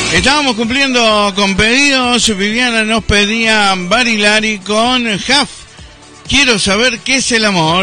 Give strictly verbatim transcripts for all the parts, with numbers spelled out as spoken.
Estábamos cumpliendo con pedidos. Viviana nos pedía Barilari con Huff. Quiero saber qué es el amor.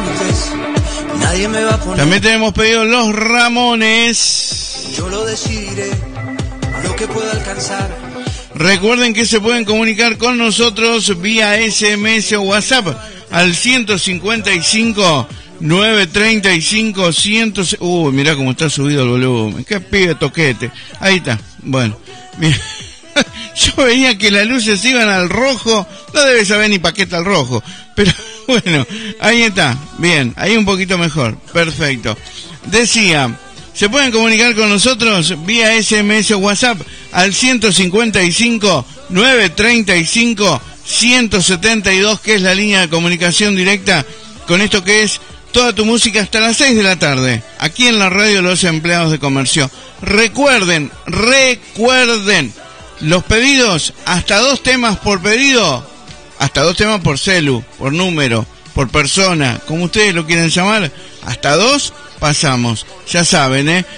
Nadie me va a poner. También tenemos pedido Los Ramones. Yo lo decidiré, a lo que pueda alcanzar. Recuerden que se pueden comunicar con nosotros vía S M S o WhatsApp al ciento cincuenta y cinco, novecientos treinta y cinco, cien. Uy, mirá cómo está subido el volumen. Qué pibe toquete. Ahí está. Bueno, mira. Yo veía que las luces iban al rojo. No debe saber ni pa' qué está el rojo. Pero bueno, ahí está. Bien, ahí un poquito mejor. Perfecto. Decía, se pueden comunicar con nosotros vía S M S o WhatsApp al ciento cincuenta y cinco, novecientos treinta y cinco, ciento setenta y dos, que es la línea de comunicación directa con esto que es toda tu música hasta las seis de la tarde, aquí en la radio Los Empleados de Comercio. Recuerden, recuerden, los pedidos, hasta dos temas por pedido, hasta dos temas por celu, por número, por persona, como ustedes lo quieran llamar, hasta dos pasamos, ya saben, ¿eh?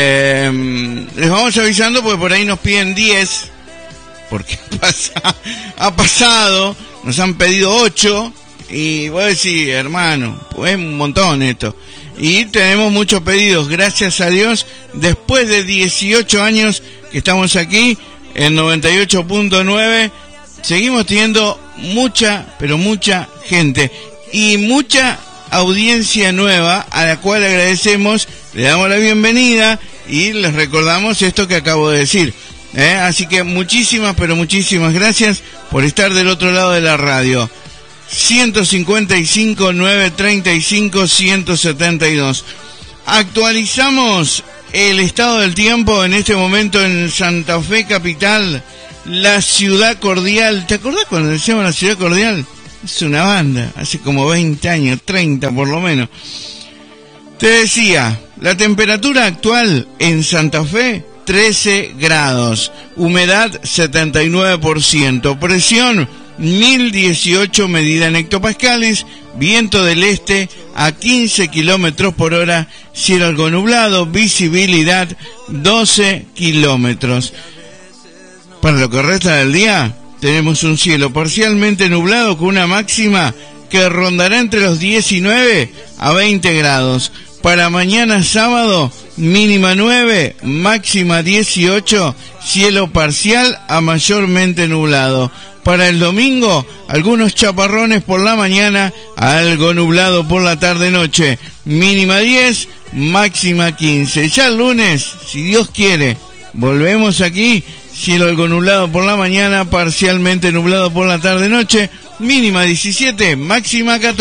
eh les vamos avisando porque por ahí nos piden diez, porque pasa, ha pasado, nos han pedido ocho, y voy a decir, hermano, pues es un montón esto. Y tenemos muchos pedidos, gracias a Dios, después de dieciocho años que estamos aquí, en noventa y ocho punto nueve, seguimos teniendo mucha, pero mucha gente, y mucha audiencia nueva, a la cual agradecemos, le damos la bienvenida, y les recordamos esto que acabo de decir. ¿eh? Así que muchísimas, pero muchísimas gracias por estar del otro lado de la radio. ciento cincuenta y cinco, novecientos treinta y cinco, ciento setenta y dos. Actualizamos el estado del tiempo en este momento en Santa Fe capital, la ciudad cordial. ¿Te acordás cuando decíamos la ciudad cordial? Es una banda, hace como veinte años, treinta por lo menos. Te decía, la temperatura actual en Santa Fe, trece grados, humedad setenta y nueve por ciento, presión mil dieciocho medida en hectopascales, viento del este a quince kilómetros por hora, cielo algo nublado, visibilidad doce kilómetros. Para lo que resta del día, tenemos un cielo parcialmente nublado con una máxima que rondará entre los diecinueve a veinte grados. Para mañana sábado, mínima nueve, máxima dieciocho, cielo parcial a mayormente nublado. Para el domingo, algunos chaparrones por la mañana, algo nublado por la tarde-noche, mínima diez, máxima quince. Ya el lunes, si Dios quiere, volvemos aquí, cielo algo nublado por la mañana, parcialmente nublado por la tarde-noche, mínima diecisiete, máxima catorce.